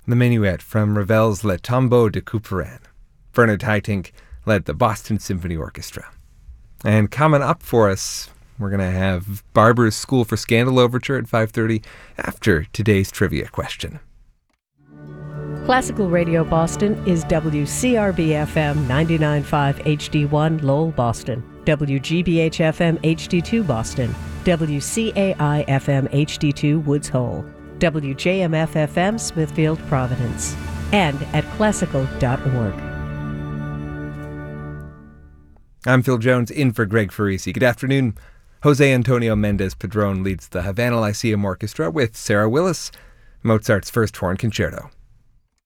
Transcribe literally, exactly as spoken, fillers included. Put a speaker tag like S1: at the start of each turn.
S1: The Minuet from Ravel's Le Tombeau de Couperin. Bernard Haitink led the Boston Symphony Orchestra. And coming up for us, we're going to have Barber's School for Scandal Overture at five thirty after today's trivia question.
S2: Classical Radio Boston is W C R B F M ninety-nine point five H D one Lowell, Boston, W G B H F M H D two Boston, W C A I F M H D two Woods Hole, W J M F F M Smithfield, Providence, and at classical dot org.
S1: I'm Phil Jones, in for Greg Farisi. Good afternoon. Jose Antonio Mendez Padron leads the Havana Lyceum Orchestra with Sarah Willis, Mozart's First Horn Concerto.